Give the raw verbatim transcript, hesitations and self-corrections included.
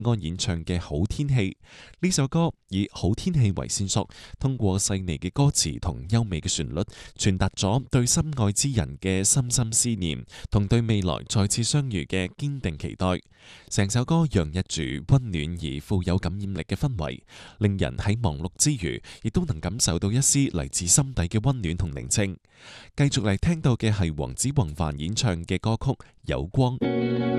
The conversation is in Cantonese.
安演唱嘅《好天氣》。呢首歌以好天氣為線索，通過細膩嘅歌詞同優美嘅旋律，傳達咗對心愛之人嘅深深思念，同對未來再次相遇嘅堅定期待。成首歌洋溢住溫暖而富有感染力嘅氛圍，令人喺忙碌之餘，亦都能感受到一絲嚟自心底嘅溫暖同寧靜。繼續嚟聽到嘅係黃子弘範演唱嘅歌曲《有光》。